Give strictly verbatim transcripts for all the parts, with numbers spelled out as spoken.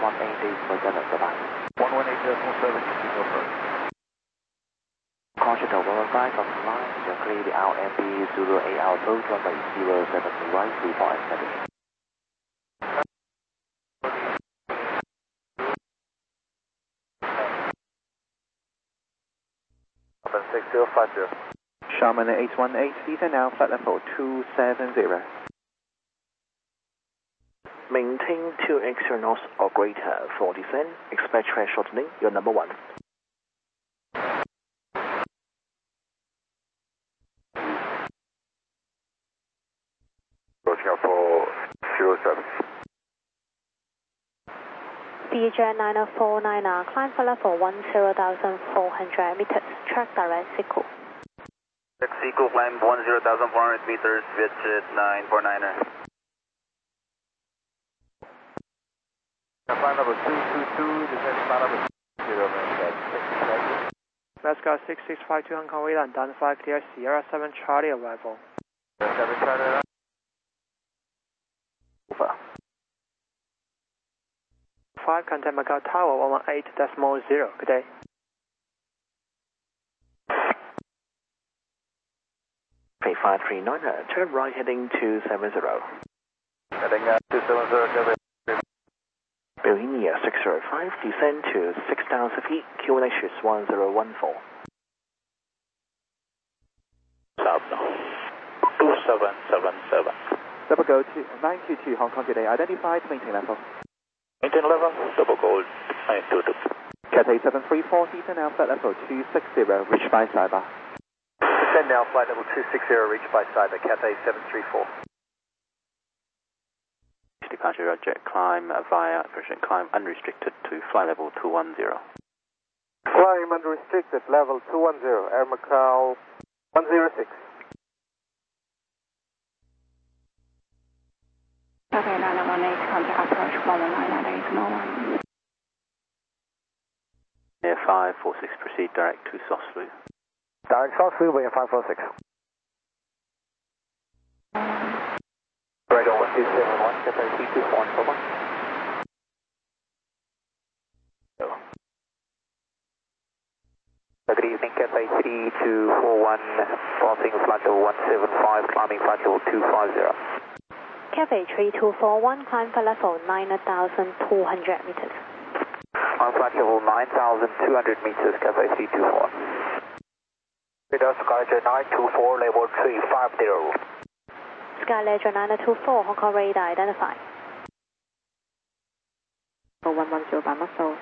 one eighty for seven, bye-bye. one one eight decimal seven, you go first. Caution Tower one five from the line, you're clear the R M B Zulu eight Alpha, runway zero seven right, three four and seven. six zero five zero. Sharman eight one eight, descend now, flight level two seven zero. Maintain two externals or greater for descent. Expect track shortening. You're number one. Approaching up for zero seven. D J nine four nine, climb for level one zero thousand four hundred meters. Track direct Siku. Siku climb one zero thousand four hundred meters, Vietjet nine four niner. Flight level two two two, descend flight level zero, man. Mascot six six five two Hong Kong radar, down five clear Sierra seven Charlie arrival. seven Charlie. Over. five contact Macau Tower one one eight decimal zero. Good day. Pay five three nine, turn right heading two seven zero. Heading uh, two seven zero, Kevin. Billionaire six zero five, descend to six thousand feet, Q N H is one zero one four. South now. two seven seven seven. Double go to nine two two Hong Kong today, identified, maintain level. Maintain level, double gold, nine two two. Cathay seven three four, descend now, flight level two six zero, reach by Cyber. Descend now, flight level two six zero, reach by Cyber, Cathay seven three four. Departure Roger, climb via, climb unrestricted to flight level two one zero. Climb unrestricted, level two one zero, Air Macau one zero six. Okay, nine one eight, contact approach one one nine nine eight no one. Air five four six, proceed direct to Soslu. Direct South Freeway five four six. Right on one two seven one, Cathay three two four, over. Good evening, Cathay three two four one, passing flight level one seven five, climbing flight level two five zero. Cathay three two four one, climb for level nine thousand two hundred meters. On flight level nine thousand two hundred meters, Cathay three two four. Radar Skyledger nine two four, level three five zero. Skyledger nine two four, Hong Kong radar identified. one one zero by muscle.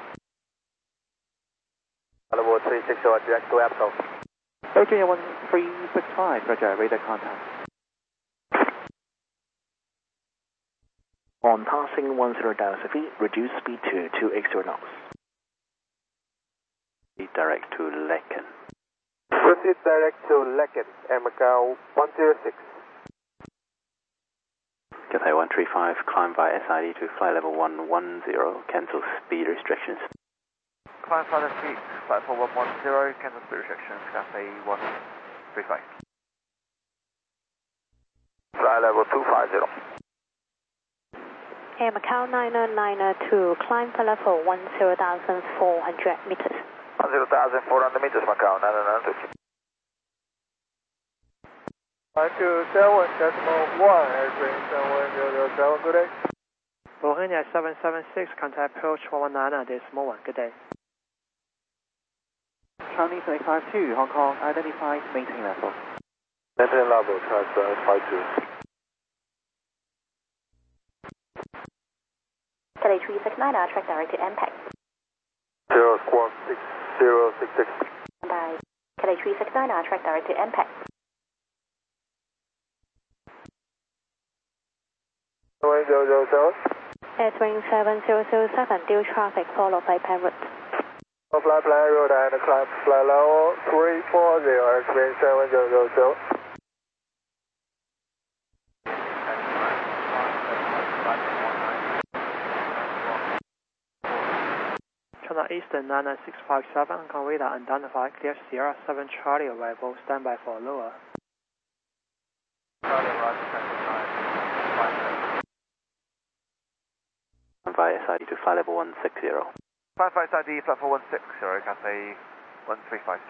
Level three six zero, direct to Apple. Virginia one three six five, Roger, radar contact. On passing one zero thousand feet, reduce speed to two externals. Direct to Lecken. Proceed direct to Lecken, Air Macau one zero six. Cathay one three five, climb via S I D to flight level one one zero, cancel speed restrictions. Climb flight level three, flight level one one zero, cancel speed restrictions, Cathay one three five. Flight level two five zero. Air Macau nine nine two, climb for level one zero thousand four hundred meters. one zero thousand four hundred meters, Macau nine nine two. five two seven decimal one, airplane seven one zero zero seven, good day. Bohemia seven seven six, contact approach one one nine decimal one. Good day. Chinese eight five two, Hong Kong, identified, maintain level. Maintain level, transfer five two. Cathay three six nine, track direct to impact. Zero squawk six zero six six. By Cathay three six nine, track direct to impact. one zero zero seven. Airwing seven zero zero seven, due traffic followed by pen route. Fly plan road and climb flight level three four zero, airplane seven zero zero seven. China Eastern nine nine six five seven, Hong Kong radar unidentified, clear Sierra seven Charlie arrival, standby for lower. Via S I D to flight level one six zero. Climb flight I D, flight four one six zero, Cathay one three five.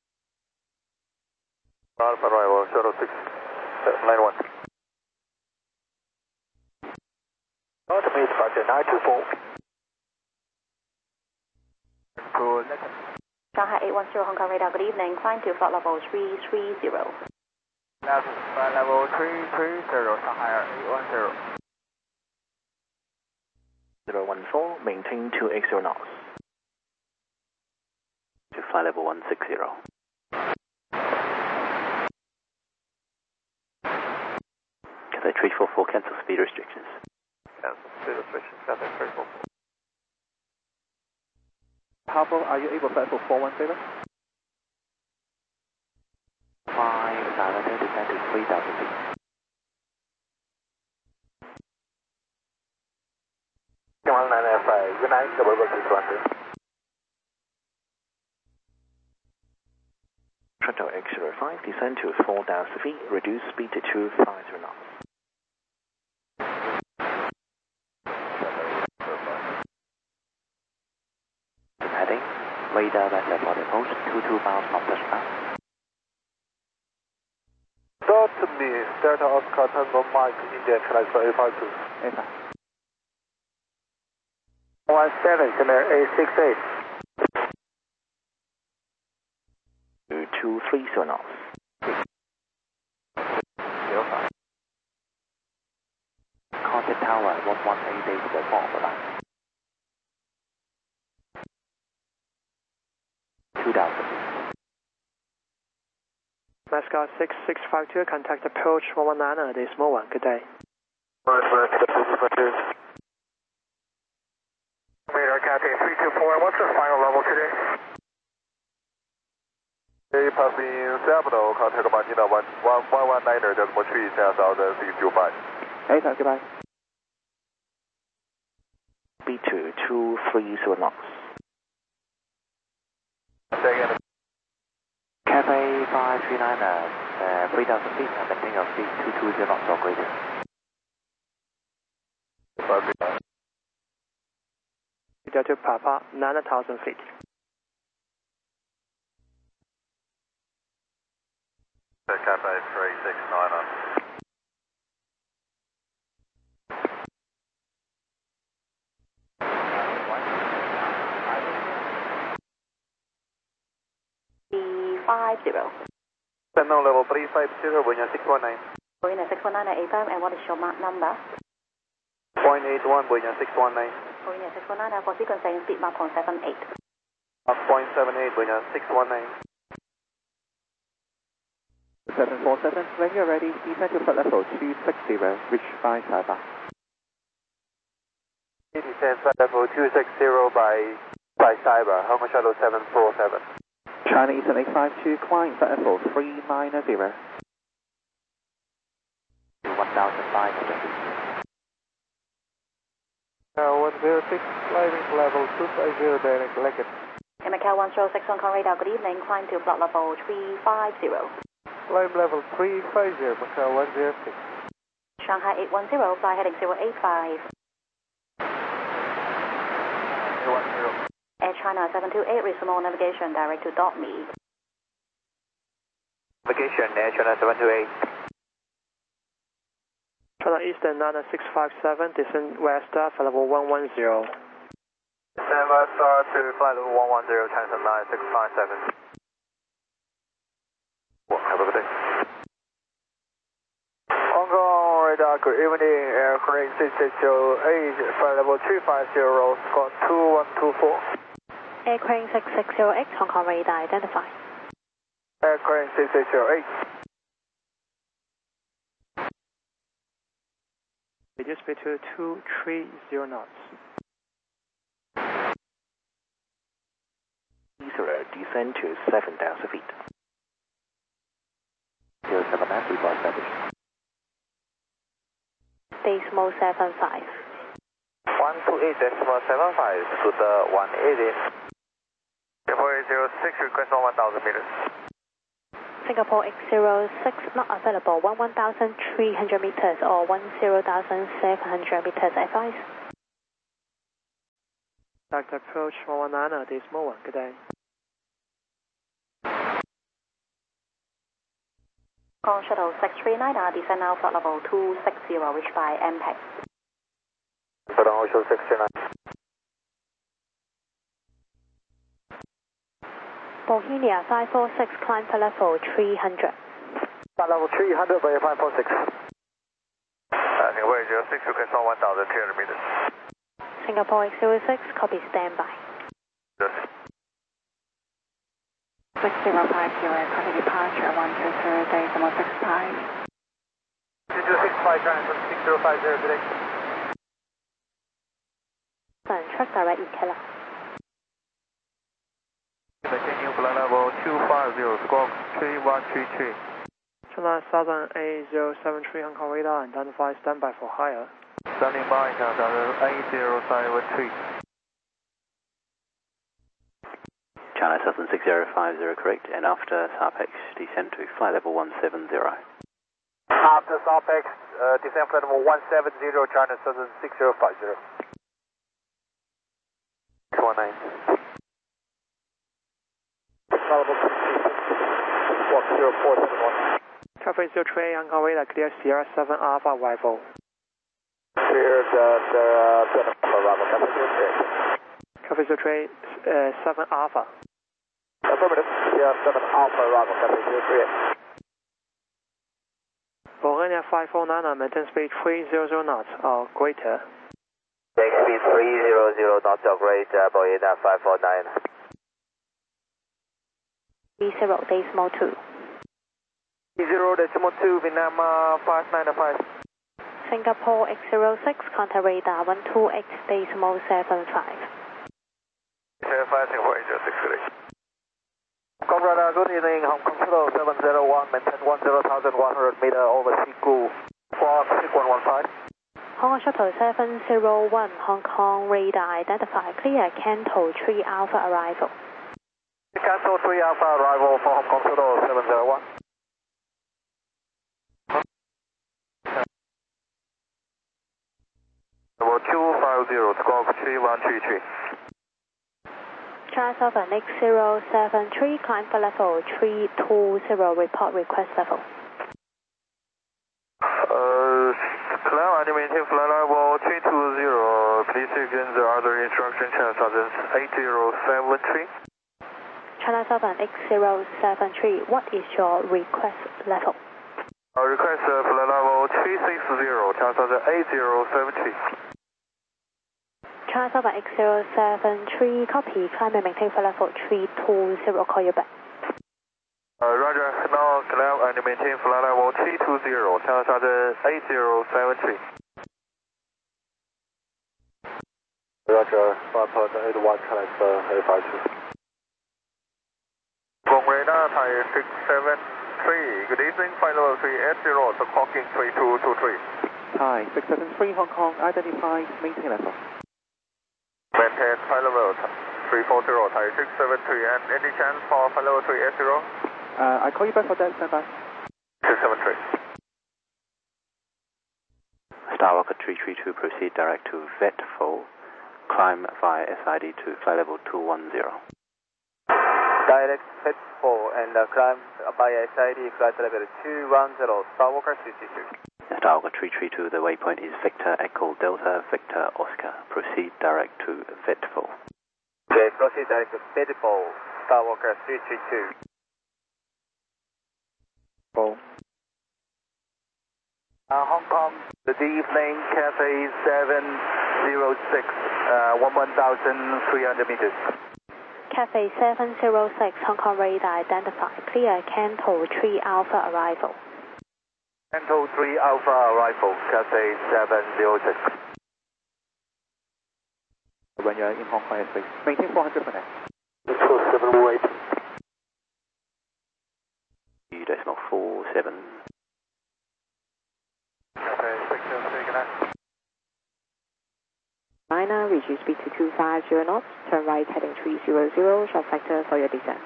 Alpha arrival, zero six nine one. Ultimate departure nine two four. Cool. Shanghai eight one zero Hong Kong radar, good evening. Climb to flight level three three zero. Level, flight level three three zero, Shanghai eight one zero. zero one four, maintain two eight zero knots. To flight level one six zero. Cathay three four four, cancel speed restrictions. Cancel speed restrictions, Cathay three four four. Harbour, are you able to flight level four one zero? Five dilated, descend to three thousand feet. one nine F I, good night, double book six one two. Shuttle X zero five, descend to four thousand feet, reduce speed to two five zero knots. Heading, radar vector for the post, two two miles from touchdown. Start to me, Delta Oscar Tango Mike, India, transfer eight five two. eight five. one seven, Khmer eight six eight. To two three zero knots. zero five. Contact tower one one eight eight four four for line. two thousand. Mascot six six five two, contact approach one one nine, a decimal one, good day. Radar Cathay three two four, what's the final level today? A passing Sabino, contact Martina one one niner, decimal three, ten thousand six two five. eight five, goodbye. Speed to two three zero knots. Second. Cathay five three nine, uh, three thousand feet, and maintain your speed two two zero knots or greater. Delta Papa, nine thousand feet. Cathay three six nine on. five zero. Sentinel level three five zero, Buena six one nine. Buena six one nine at A time, and what is your mark number? point eight one, Buena six one nine. Buena six one nine, for sequence saying speed mark point seven eight. Uh, point seven eight, Buena six one nine. seven four seven, when you're ready, descend to flight level two six zero, reach by Saiba. Descend flight level two six zero by, by Cyber, Hong Kong Shuttle seven four seven. China Eastern eight five two, climb flight level three nine zero. one thousand five hundred feet. Uh, one zero six, climbing level two five zero, direct Leggett. M K one zero six Hong Kong radar, good evening. Climb to flight level three five zero. Climb level three five zero, Macau one zero six. Shanghai eight one zero, fly heading zero eight five. eight one zero. Air China seven two eight, resume navigation direct to dot me. Navigation, Air China seven two eight. China Eastern nine six five seven, descend west uh, flight level one one zero. Stand by star to flight level one one zero, China nine six five seven. Well, have a good day. Hong Kong radar, good evening, aircraft six six zero eight, flight level two five zero, squad two one two four. Aircraft six six zero X, Hong Kong radar, identify. Aircraft six six zero eight. Reduce speed to two three zero knots. Zero, descend to seven thousand feet. zero seven nine, report established. Decimal seven five. one two eight decimal seven five, Suda one eighty. Singapore eight zero six, request on one thousand meters. Singapore eight zero six, not available, one thousand three hundred meters or ten thousand seven hundred meters advice. Contact approach one one nine, decimal one, good day. Hong Kong Shuttle six three nine, descend now flight level two six zero, reach by M P E G. Pardon, Shuttle six three nine. Bohemia five four six, climb for level three hundred. Flight level three hundred, via five four six. Uh, Singapore eight zero six, request on one thousand three hundred meters. Singapore eight zero six, copy, standby. Yes. six zero five zero, copy departure one two zero, decimal six five. six zero six five, transfer six zero five zero, good day. Track direct E K L. Continue flight level two five zero, squawk three one three three. China Southern A zero seven three, Hong Kong radar, identify standby for higher. Standing by, China Southern A zero seven three. China Southern six zero five zero, correct, and after SARPEX, descend to flight level one seven zero. After SARPEX, uh, descend flight level one seven zero, China Southern six zero five zero. six one nine. Flight level one zero four seven one. Traffic zero three, Hong Kong radar, clear Sierra seven Alpha arrival. Cleared uh, Sierra seven Alpha arrival, traffic zero three. Traffic zero three, uh, seven Alpha. Affirmative, Sierra seven Alpha arrival, traffic zero three. Bohemia five four nine, maintain speed three hundred knots or greater. Take speed three hundred knots or greater, Bohemia five four nine. three zero, decimal two. zero decimal two, Vietnam uh, five nine five. Singapore eight zero six, contact radar one two eight, decimal seven five. seven five, Singapore eight zero six, good day. Hong Kong radar, good evening, Hong Kong Shuttle seven zero one, maintain one zero thousand one hundred meter over Siku, squawk six one one five. Hong Kong Shuttle seven zero one, Hong Kong radar, identify clear, Canto three Alpha arrival. Cancel three Alpha arrival for Hong Kong Shuttle seven zero one. Level two five zero, squawk three one three three. China Southern eight zero seven three, climb for level three two zero, report request level. Uh, climb and maintain flight level three two zero. Please again the other instruction, China Southern eight zero seven three. China Southern eight zero seven three, what is your request level? Uh, request uh, flight level three six zero, China Southern eight zero seven three. China Southern eight zero seven three, copy, climb and maintain flight level three two zero, call you back. Uh, Roger, now climb and maintain flight level three two zero, China Southern eight zero seven three. Roger, one point eight one, transfer eight five two. Hong radar, Thai six seven three, good evening, flight level three eight zero, so clocking three two two three. Hi, six seven three Hong Kong, identify, maintain level. Maintain flight level three four zero, Thai six seven three, and any chance for flight level three eight zero? Uh, I call you back for that, standby. six seven three. Starwalker three three two, proceed direct to Vetful, climb via S I D to flight level two one zero. Direct Vetful and uh, climb by S I D, flight level two one zero, Starwalker three three two. Starwalker three three two, the waypoint is Victor Echo Delta Victor Oscar. Proceed direct to Vetful. Okay, proceed direct to Vetful, Starwalker three three two. Oh. Uh, Hong Kong, good evening, Cathay seven zero six, uh, one thousand three hundred meters. Cathay seven zero six, Hong Kong radar, identify clear, Canto three Alpha arrival. Canto three Alpha arrival, Cathay seven zero six. When you're in Hong Kong airspace, maintain four hundred for now. two seven eight. Decimal four seven. Okay, six zero three, good night. China, reduce speed to two five zero knots, turn right heading three zero zero, short factor for your descent.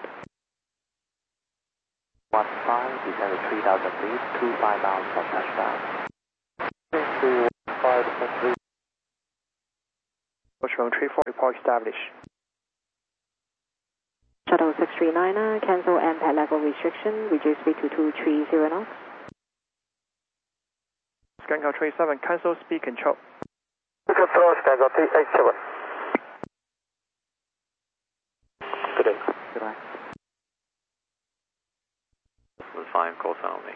one five, descend to three thousand feet, two five bound for touchdown. three five three. Approach three four, report established. Shuttle six three niner, cancel M P A D level restriction, reduce speed to two three zero knots. Scancal three seven, cancel speed control. Control, Scancal three eight seven. Good day. Goodbye. five, call only.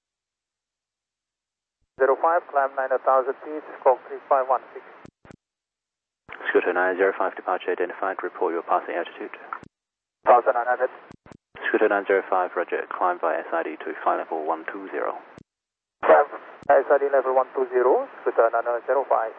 zero five, climb nine thousand feet, squawk three five one six. Scooter nine zero five, departure identified, report your passing altitude. one thousand nine hundred. Scooter nine zero five, roger, climb via S I D to flight level one two zero. Climb S I D level one two zero, Scooter nine zero five.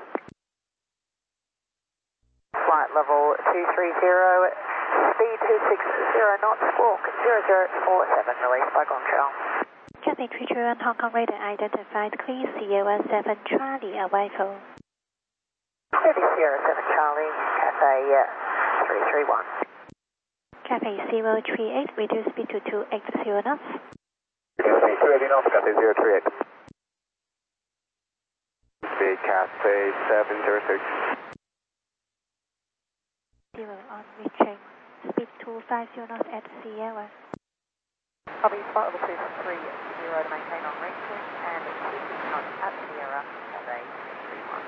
Flight level two three zero, speed two six zero knots, squawk zero zero four seven, released by Gongchao. Cathay three two one, Hong Kong radar identified, clear Sierra seven Charlie, arrival. Clearly Sierra seven Charlie, Cathay uh, three three one. Cathay zero three eight, reduce speed to two eight zero knots. Cathay two eighty knots, Cathay zero three eight. Big Cathay seven zero six. Zero on reaching, speed two five zero knots at Sierra. Copy, flight level two three zero to maintain on reaching and two six knots at Sierra, Cathay three one.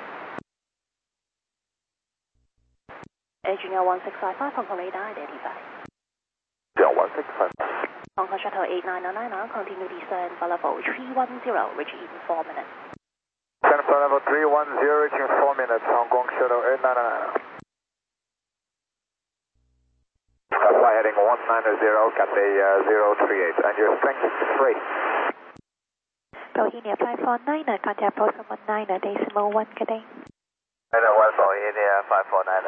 Junior one six five five, Hong Kong radar identified. Yeah, one six five. Hong Kong shuttle eight nine nine, continue descent for level three one zero, reach in four minutes. Descent for level three one zero, reaching four minutes, Hong Kong shuttle eight nine nine. Fly heading one nine zero, Cathay uh, zero three eight, and your strength is three. Bohemia five four nine, contact post one nine decimal one, good day. Hello, one Bohemia five four nine.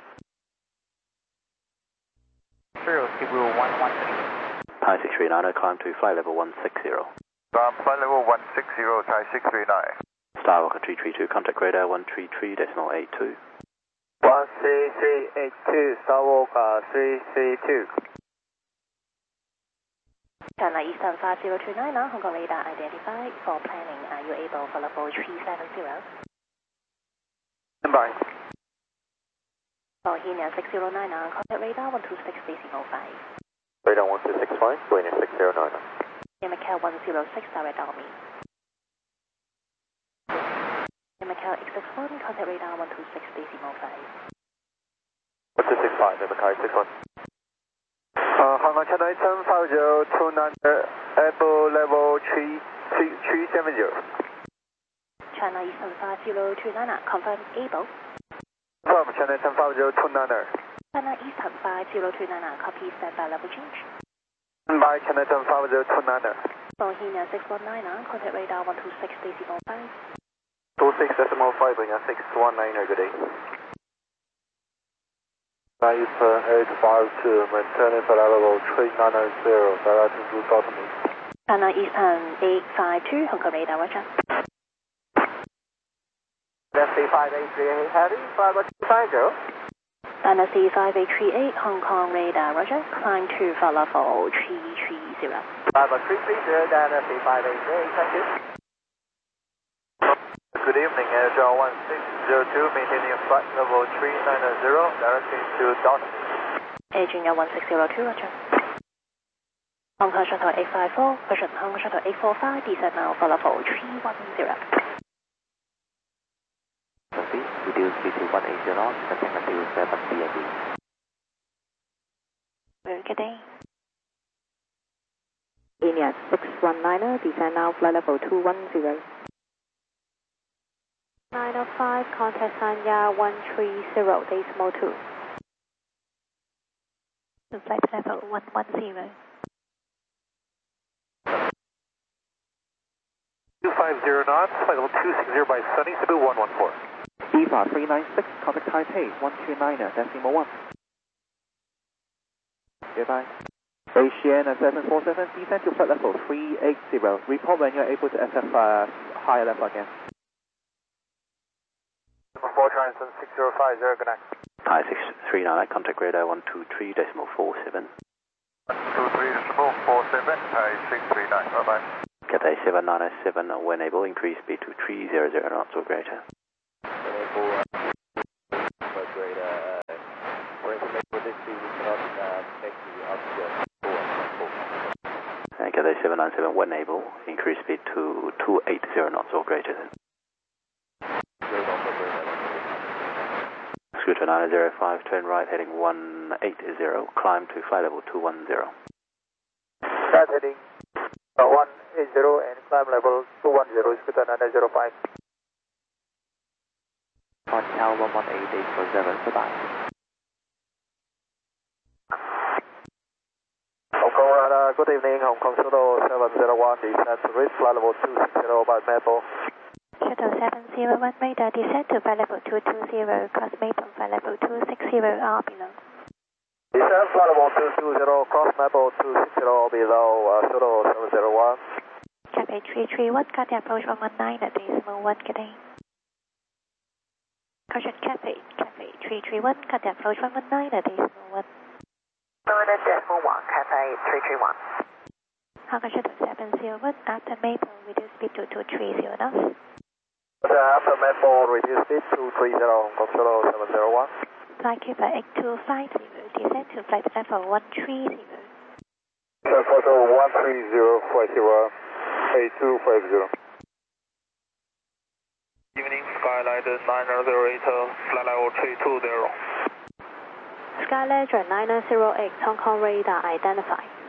Zero, Cebu one one three. Thai six three niner, climb to flight level one six zero. Um, flight level one six zero, Thai six three nine. Skywalker three three two, contact radar one three three decimal eight two. one three three eight two, Skywalker three three two. China Eastern five zero two nine, Hong Kong radar identified. For planning, are you able for level three seven zero? Stand by. Bohemia six zero nine, contact radar one two six decimal five. Radar one two six five, Bohemia six zero nine. Macau one zero six, direct on me. Macau X six one, contact radar one two six decimal five. one two six five, Macau X six one. Uh, Hong Kong Channel seven five zero two nine, Apple level three three seven zero. China Eastern five zero two nine, confirm able. Confirm, Channel seven five zero two nine. China Eastern five zero two nine, copy, standby level change. By Channel seven five zero two nine. Bohemia six one nine, contact radar one two six decimal five. two six decimal five, Bohemia six one nine, good day. Eastern eight five two, maintaining flight level three nine zero, directing to Dortmund. China Eastern eight five two, Hong Kong radar, roger. That's C five eight three eight, heading five two five zero. China C five eight three eight, Hong Kong radar, roger. Climb to for level three three zero. five three three zero, China C five eight three eight, thank you. Good evening, Air John one six zero two, maintaining flight level three nine zero, directing to Dortmund. Air Junior one six zero two, roger. Hong Kong shuttle eight five four, version Hong Kong shuttle eight four five, descent now for level three one zero. Reduce speed to one eight zero knots, maintain until seven D M B. Very good day. India six one niner, descend now flight level two one zero. nine oh five, contact Sanya one three zero, decimal two. To flight level one one zero. two five zero knots, flight level two six zero by Sunny, Cebu one one four. Eva three nine six, contact Taipei one two nine, decimal one. Goodbye. Asiana seven four seven, descend to flight level three eight zero. Report when you're able to access uh, higher level again. four Transit six zero five zero, good night. Thai six three niner, contact radar one two three decimal four seven. one two three decimal four seven, Thai six three nine, bye bye. Cathay seven nine seven, when able, increase speed to three hundred knots or greater. Enable, uh, uh, make the outskirts And Cathay seven nine seven, when able, increase speed to two eighty knots or greater than. Scooter nine zero five, turn right heading one eighty, climb to flight level two one zero. Start heading uh, one eighty and climb level two one zero, Scooter nine zero five. on Cal one one eight eight four seven, goodbye. Hong Kong radar, good evening, Hong Kong Shuttle seven zero one, descent to reach flight level two sixty by Maple. Shuttle seven zero one radar, descent to flight level two two zero, cross Maple, flight level two six zero, R below. Descent flight level two two zero, cross Maple two six zero below, uh, Shuttle seven zero one. Cathay three three one, Cathay approach one one nine at decimal one, Cathay. Caution Cathay, Cathay three three one, Cathay approach one one nine at decimal one. nine at decimal one, Cathay three three one. Hong Kong Shuttle seven zero one, after Maple, reduce speed to two three zero knots. After Maple, reduce speed two three zero, Hong Kong Shuttle seven zero one. Flight Cooper eight two five zero, descent to flight level one three zero. Photo one three zero, flight zero, eight two five zero. Evening, Skylight nine zero eight, flight level three two zero. Skyledger nine zero eight, Hong Kong radar identified.